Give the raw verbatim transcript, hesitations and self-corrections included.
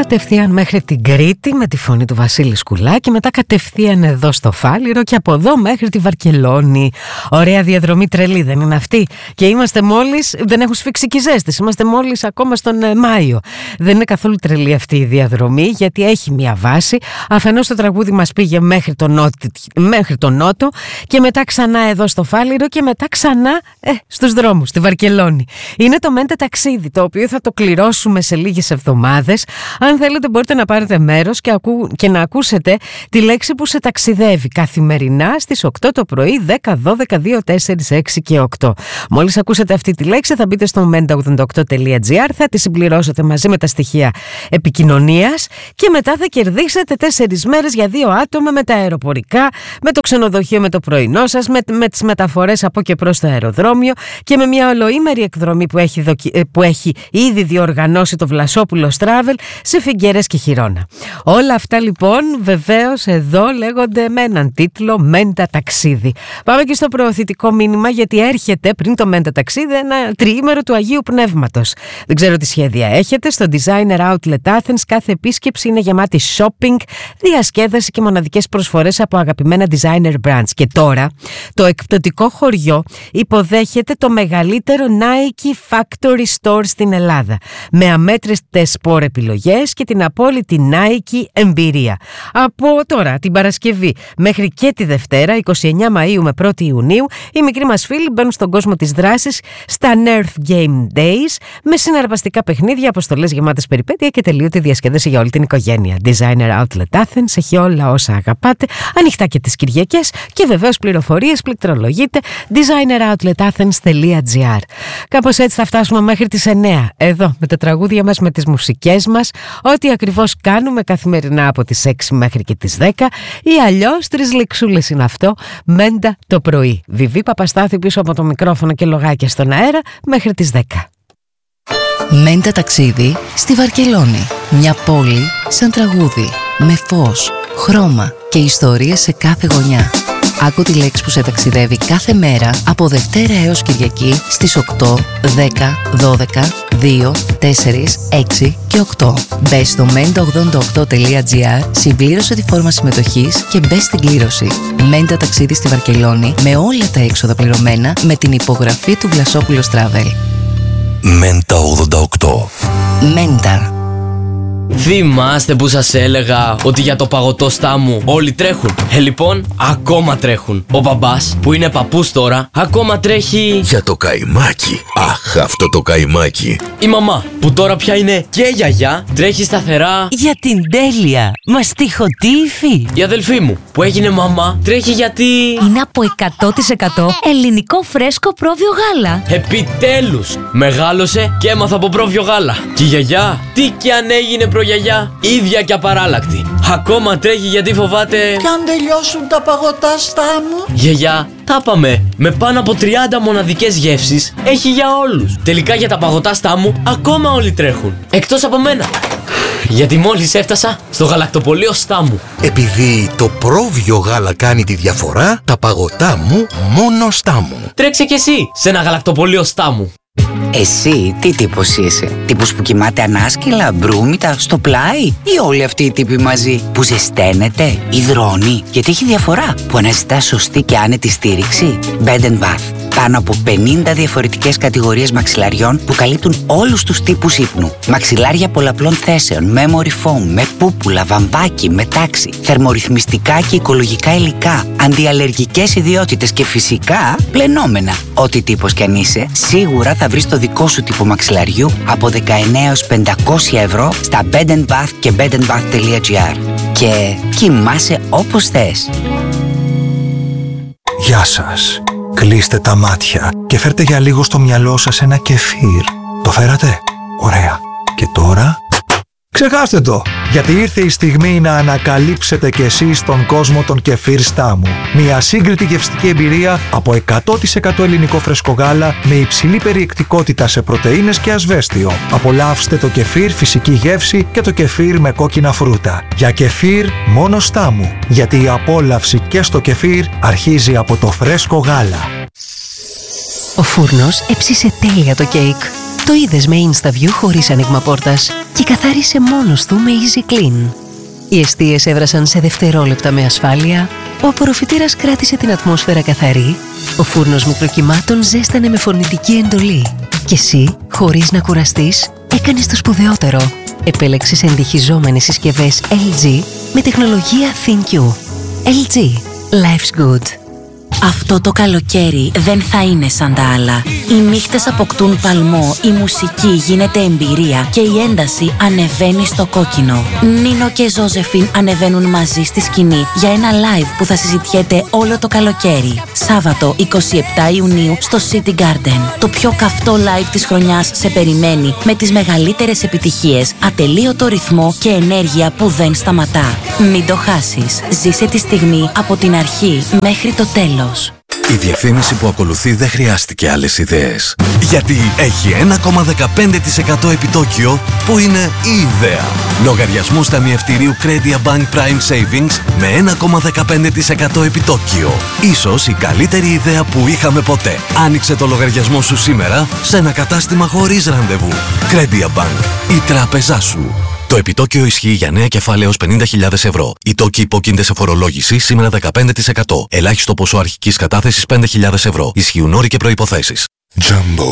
κατευθείαν μέχρι την Κρήτη με τη φωνή του Βασίλη Σκουλάκη, μετά κατευθείαν εδώ στο Φάληρο και από εδώ μέχρι τη Βαρκελόνη. Ωραία διαδρομή, τρελή δεν είναι αυτή? Και είμαστε μόλις, δεν έχουν σφίξει και οι ζέστες, είμαστε μόλις ακόμα στον Μάιο. Δεν είναι καθόλου τρελή αυτή η διαδρομή, γιατί έχει μια βάση. Αφενός το τραγούδι μας πήγε μέχρι τον νότο, μέχρι τον νότο και μετά ξανά εδώ στο Φάληρο και μετά ξανά ε, στους δρόμους, στη Βαρκελόνη. Είναι το Μέντα ταξίδι, το οποίο θα το κληρώσουμε σε λίγες εβδομάδες. Αν θέλετε μπορείτε να πάρετε μέρος και, ακού, και να ακούσετε τη λέξη που σε ταξιδεύει καθημερινά στις οκτώ το πρωί, δέκα, δώδεκα, δύο, τέσσερα, έξι και οκτώ. Μόλις ακούσετε αυτή τη λέξη θα μπείτε στο μέντα ογδόντα οκτώ τελεία τζι άρ, θα τη συμπληρώσετε μαζί με τα στοιχεία επικοινωνίας και μετά θα κερδίσετε τέσσερις μέρες για δύο άτομα με τα αεροπορικά, με το ξενοδοχείο, με το πρωινό σας, με, με τις μεταφορές από και προς το αεροδρόμιο και με μια ολοήμερη εκδρομή που έχει, δοκι... που έχει ήδη διοργανώσει το Βλασόπουλος Travel σε Φιγκερές και Χιρόνα. Όλα αυτά λοιπόν βεβαίως εδώ λέγονται με έναν τίτλο Μέντα ταξίδι. Πάμε και στο προωθητικό μήνυμα, γιατί έρχεται πριν το Μέντα ταξίδι ένα τριήμερο του Αγίου Πνεύματος. Δεν ξέρω τι σχέδια έχετε. Στο Designer Outlet Athens κάθε επίσκεψη είναι γεμάτη shopping, διασκέδαση και μοναδικές προσφορές από αγαπημένα designer brands. Και τώρα το εκπτωτικό χωριό υποδέχεται το μεγαλύτερο Nike Factory Store στην Ελλάδα, με αμέτρητες σπορ επιλογές και την απόλυτη Nike εμπειρία. Από τώρα την Παρασκευή μέχρι και τη Δευτέρα, εικοστή ενάτη Μαΐου με πρώτη Ιουνίου, οι μικροί μας φίλοι μπαίνουν στον κόσμο της δράσης στα Nerf Game Days με συναρπαστικά παιχνίδια, αποστολές γεμάτες περιπέτεια και τελείωτη διασκέδαση για όλη την οικογένεια. Designer Outlet Athens έχει όλα όσα αγαπάτε, ανοιχτά και τις Κυριακές και βεβαίως πληροφορίες πληκτρολογείτε designer outlet athens τελεία τζι άρ. Κάπως έτσι θα φτάσουμε μέχρι τις εννέα εδώ με τα τραγούδια μας, με τις μουσικές μας, ό,τι ακριβώς κάνουμε καθημερινά από τις έξι μέχρι και τις δέκα ή αλλιώς τρεις λεξούλες είναι αυτό, Μέντα το πρωί. Βιβί Παπαστάθη πίσω από το μικρόφωνο και λογάκια στον αέρα μέχρι τις δέκα. Μέντα ταξίδι στη Βαρκελόνη. Μια πόλη σαν τραγούδι, με φως, χρώμα και ιστορίες σε κάθε γωνιά. Άκου τη λέξη που σε ταξιδεύει κάθε μέρα από Δευτέρα έως Κυριακή στις οκτώ, δέκα, δώδεκα, δύο, τέσσερα, έξι και οκτώ. Μπες στο μέντα ογδόντα οκτώ τελεία τζι άρ, συμπλήρωσε τη φόρμα συμμετοχής και μπες στην κλήρωση. Μέντα ταξίδι στη Βαρκελόνη με όλα τα έξοδα πληρωμένα με την υπογραφή του Βλασόπουλος Travel. Μέντα ογδόντα οκτώ. Μέντα. Θυμάστε που σας έλεγα ότι για το παγωτό στάμου όλοι τρέχουν? Ε, λοιπόν, ακόμα τρέχουν. Ο μπαμπάς, που είναι παππούς τώρα, ακόμα τρέχει για το καϊμάκι. Αχ, αυτό το καϊμάκι. Η μαμά, που τώρα πια είναι και γιαγιά, τρέχει σταθερά για την τέλεια μαστιχωτή υφή. Η αδελφή μου, που έγινε μαμά, τρέχει γιατί είναι από εκατό τοις εκατό ελληνικό φρέσκο πρόβιο γάλα. Επιτέλους, μεγάλωσε και έμαθα από πρόβιο γάλα. Και η γιαγιά, τι και αν έγινε προγιαγιά, ίδια και απαράλλακτη, ακόμα τρέχει γιατί φοβάται κι αν τελειώσουν τα παγωτά στάμου. Γιαγιά, τα πάμε. Με πάνω από τριάντα μοναδικές γεύσεις έχει για όλους. Τελικά για τα παγωτά στάμου ακόμα όλοι τρέχουν, εκτός από μένα, γιατί μόλις έφτασα στο γαλακτοπωλείο Στάμου. Επειδή το πρόβιο γάλα κάνει τη διαφορά, τα παγωτά μου μόνο Στάμου. Τρέξε κι εσύ σε ένα γαλακτοπωλείο Στάμου. Εσύ τι τύπος είσαι? Τύπος που κοιμάται ανάσκελα, μπρούμητα, στο πλάι? Ή όλοι αυτοί οι τύποι μαζί που ζεσταίνεται, υδρώνει? Γιατί έχει διαφορά που αναζητά σωστή και άνετη στήριξη. Bed and Bath. Πάνω από πενήντα διαφορετικές κατηγορίες μαξιλαριών που καλύπτουν όλους τους τύπους ύπνου. Μαξιλάρια πολλαπλών θέσεων, memory foam, με πούπουλα, βαμβάκι, με τάξη, θερμορυθμιστικά και οικολογικά υλικά, αντιαλλεργικές ιδιότητες και φυσικά πλενόμενα. Ό,τι τύπος κι αν είσαι, σίγουρα θα βρεις το δικό σου τύπο μαξιλαριού από δεκαεννέα έως πεντακόσια ευρώ στα Bed and Bath και bed and bath τελεία τζι άρ. Και κοιμάσαι όπως θες. Γεια σας. Κλείστε τα μάτια και φέρτε για λίγο στο μυαλό σας ένα κεφίρ. Το φέρατε? Ωραία. Και τώρα ξεχάστε το, γιατί ήρθε η στιγμή να ανακαλύψετε κι εσείς τον κόσμο των κεφίρ Στάμου. Μια σύγκριτη γευστική εμπειρία από εκατό τοις εκατό ελληνικό φρεσκογάλα με υψηλή περιεκτικότητα σε πρωτεΐνες και ασβέστιο. Απολαύστε το κεφίρ φυσική γεύση και το κεφίρ με κόκκινα φρούτα. Για κεφίρ μόνο Στάμου, γιατί η απόλαυση και στο κεφίρ αρχίζει από το φρέσκο γάλα. Ο φούρνος έψισε τέλεια το κέικ. Το είδες με InstaView χωρίς άνοιγμα πόρτας. και καθάρισε μόνος του με Easy Clean. Οι εστίες έβρασαν σε δευτερόλεπτα με ασφάλεια, ο απορροφητήρας κράτησε την ατμόσφαιρα καθαρή, ο φούρνος μικροκυμάτων ζέστανε με φωνητική εντολή και εσύ, χωρίς να κουραστείς, έκανες το σπουδαιότερο. Επέλεξες εντυχιζόμενες συσκευές ελ τζι με τεχνολογία ThinQ. ελ τζι. Life's good. Αυτό το καλοκαίρι δεν θα είναι σαν τα άλλα. Οι νύχτες αποκτούν παλμό, η μουσική γίνεται εμπειρία και η ένταση ανεβαίνει στο κόκκινο. Νίνο και Ζώζεφιν ανεβαίνουν μαζί στη σκηνή για ένα live που θα συζητιέται όλο το καλοκαίρι. Σάββατο εικοστή εβδόμη Ιουνίου στο City Garden. Το πιο καυτό live της χρονιάς σε περιμένει με τις μεγαλύτερες επιτυχίες, ατελείωτο ρυθμό και ενέργεια που δεν σταματά. Μην το χάσεις. Ζήσε τη στιγμή από την αρχή μέχρι το τέλος. Η διαφήμιση που ακολουθεί δεν χρειάστηκε άλλες ιδέες. Γιατί έχει ένα κόμμα δεκαπέντε τοις εκατό επιτόκιο που είναι η ιδέα. Λογαριασμούς ταμιευτηρίου Credia Bank Prime Savings με ένα κόμμα δεκαπέντε τοις εκατό επιτόκιο. Ίσως η καλύτερη ιδέα που είχαμε ποτέ. Άνοιξε το λογαριασμό σου σήμερα σε ένα κατάστημα χωρίς ραντεβού. Credia Bank. Η τράπεζά σου. Το επιτόκιο ισχύει για νέα κεφάλαια έως πενήντα χιλιάδες ευρώ. Οι τόκοι υπόκεινται σε φορολόγηση σήμερα δεκαπέντε τοις εκατό. Ελάχιστο ποσό αρχικής κατάθεσης πέντε χιλιάδες ευρώ. Ισχύουν όροι και προϋποθέσεις. Jumbo